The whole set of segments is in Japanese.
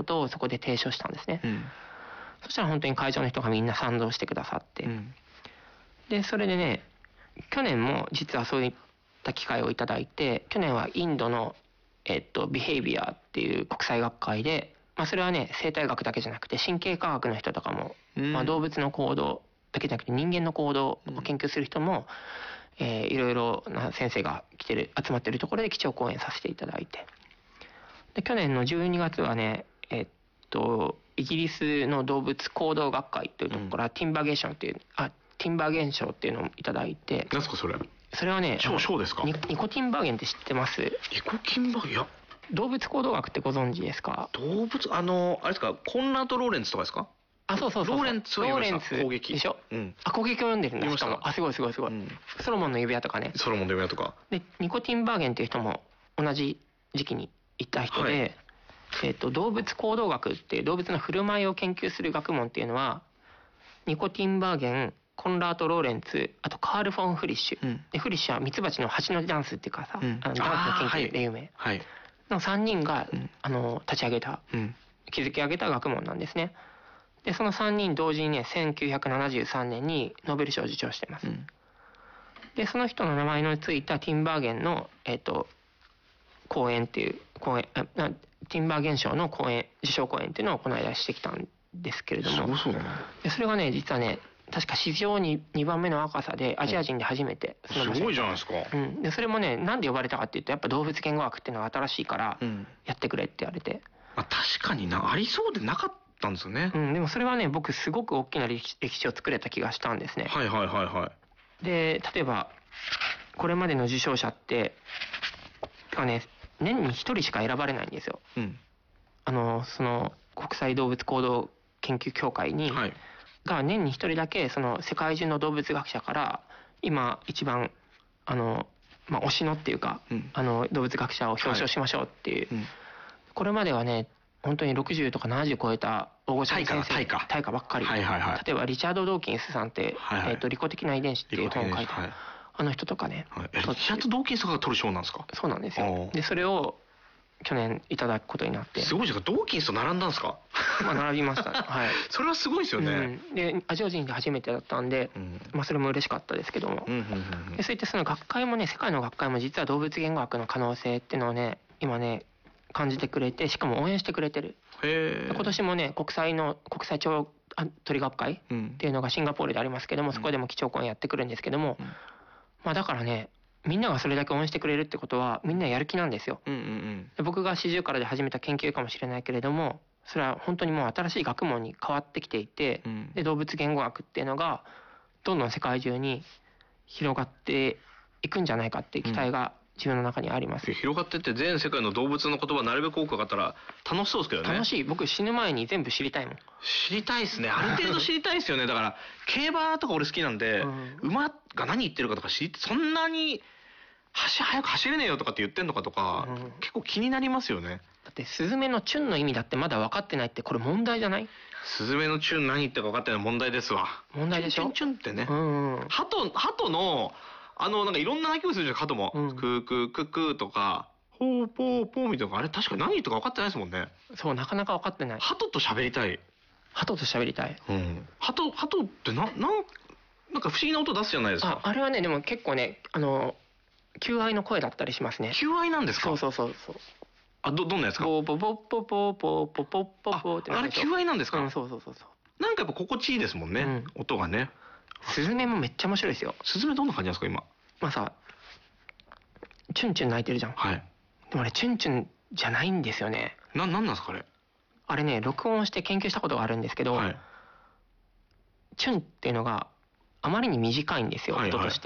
ことをそこで提唱したんですね。そしたら本当に会場の人がみんな賛同してくださって、でそれでね、去年も実はそういった機会をいただいて、去年はインドのビヘイビアっていう国際学会で、それはね生態学だけじゃなくて神経科学の人とかも、動物の行動だけじゃなくて人間の行動を研究する人も、いろいろな先生が集まってるところで基調講演させていただいて、で去年の12月はね、イギリスの動物行動学会というところから、ティンバー現象っていうのをいただいて。 何ですかそれ？ それはね、 賞ですか？ ニコティンバーゲンって知ってます？ ニコティンバーゲン、いや。 動物行動学ってご存知ですか？ 動物、あれですか、コンラード・ローレンツとかですか？ そうローレンツは読みました。攻撃でしょ。攻撃を読んでるんだ。しかもすごい、ソロモンの指輪とかね。 ソロモンの指輪とかで、ニコティンバーゲンっていう人も同じ時期に行った人で、動物行動学っていう動物の振る舞いを研究する学問っていうのは、ニコティンバーゲン、コンラート・ローレンツ、あとカール・フォン・フリッシュ、でフリッシュはミツバチの蜂のダンスっていうかさ、ダンスの研究で有名、の3人が、立ち上げた、築き上げた学問なんですね。でその3人同時にね、1973年にノーベル賞を受賞してます。でその人の名前のついたティンバーゲンの講演っていうティンバーゲン賞の受賞講演っていうのをこの間してきたんですけれども、でそれがね実はね、確か史上に2番目の若さでアジア人で初めてすごいじゃないですか。 でそれもね、なんで呼ばれたかっていうと、やっぱ動物言語学っていうのが新しいからやってくれって言われて、 確かにありそうでなかったんですよね。 でもそれはね、僕すごく大きな歴史を作れた気がしたんですね。で例えばこれまでの受賞者ってね、年に1人しか選ばれないんですよ。その国際動物行動研究協会に、が年に1人だけその世界中の動物学者から今一番推しのっていうか、動物学者を表彰しましょうっていう、これまではね本当に60とか70超えた大御所の先生、大家ばっかり、例えばリチャード・ドーキンスさんって、利己的な遺伝子っていう本を書いた、あの人とかね、 リチャード・ドーキンスが取る賞なんですか？ そうなんですよ。でそれを去年いただくことになって。 すごいじゃん。ドーキンスと並んだんですか？ 並びました。 それはすごいですよね。 でアジア人で初めてだったんで、それも嬉しかったですけども、でそういったその学会もね、世界の学会も実は動物言語学の可能性っていうのをね今ね感じてくれて、しかも応援してくれてる。今年もね国際鳥学会っていうのがシンガポールでありますけども、そこでも基調講演やってくるんですけども、だからね、みんながそれだけ応援してくれるってことはみんなやる気なんですよ。僕が40からで始めた研究かもしれないけれども、それは本当にもう新しい学問に変わってきていて、で動物言語学っていうのがどんどん世界中に広がっていくんじゃないかっていう期待が自分の中にあります。 広がってって全世界の動物の言葉なるべく多く分かったら楽しそうですけどね。 楽しい。僕死ぬ前に全部知りたいもん。 知りたいですね。ある程度知りたいですよね。だから競馬とか俺好きなんで、馬が何言ってるかとかそんなに早く走れねえよとかって言ってんのかとか、結構気になりますよね。 だってスズメのチュンの意味だってまだ分かってないって、これ問題じゃない？ スズメのチュン何言ってるか分かってない問題ですわ。 問題でしょ。 チュンってね。鳩のなんかいろんな鳴き声するじゃん、鳩も。クークークックーとか、ホーポーポーみたいな、あれ確か何言ってるか分かってないですもんね。 そう、なかなか分かってない。 鳩と喋りたい。 鳩と喋りたい。 鳩ってなんか不思議な音出すじゃないですか。 あれはね、でも結構ね、求愛の声だったりしますね。 求愛なんですか？ そう。 どんなやつか？ ボボボポポポポポポポって。 あれ求愛なんですか？ そう。 なんかやっぱ心地いいですもんね、音がね。 スズメもめっちゃ面白いですよ。 スズメどんな感じなんですか今？ さ、チュンチュン鳴いてるじゃん。でもあれチュンチュンじゃないんですよね。 なんなんですかあれ？ あれね、録音して研究したことがあるんですけど、チュンっていうのがあまりに短いんですよ、音として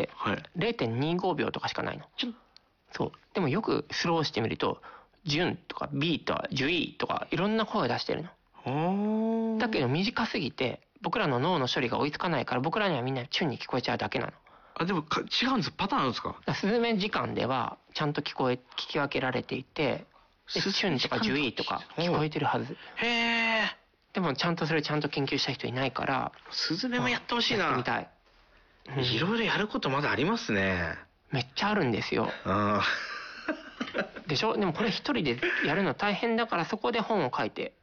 。0.25 秒とかしかないの。そう。でもよくスローしてみると、ジュンとかビーとかジュイとかいろんな声を出してるの。だけど短すぎて僕らの脳の処理が追いつかないから、僕らにはみんなチュンに聞こえちゃうだけなの。 でも違うんです。パターンあるんですか？ スズメ時間ではちゃんと聞き分けられていて、チュンとかジュイとか聞こえてるはず。でもちゃんと研究した人いないから、 スズメもやってほしいな。 やってみたい。 いろいろやることまだありますね。 めっちゃあるんですよ。でしょ。でもこれ一人でやるの大変だから、そこで本を書いて